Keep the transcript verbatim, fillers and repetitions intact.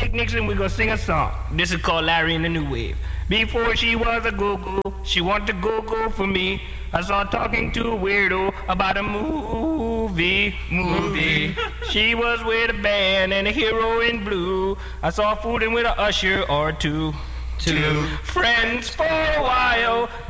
picnics and we're gonna sing a song. This is called Larry and the New Wave. Before she was a go-go, she wanted to go-go for me. I saw her talking to a weirdo about a movie, movie. She was with a band and a hero in blue. I saw her fooling with a usher or two. Two friends for a while.